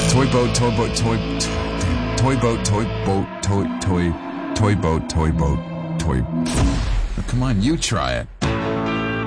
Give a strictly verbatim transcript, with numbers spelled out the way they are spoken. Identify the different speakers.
Speaker 1: Toy boat, toy boat, toy, toy boat, toy boat, toy, toy, toy boat, toy boat, toy. Oh, come on, you try it.